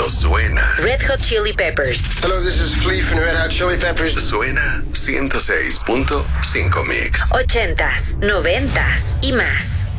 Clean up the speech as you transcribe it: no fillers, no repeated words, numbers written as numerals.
Esto suena. Red Hot Chili Peppers. Hello, this is Flea from Red Hot Chili Peppers. Suena 106.5 Mix. 80s, 90s y más.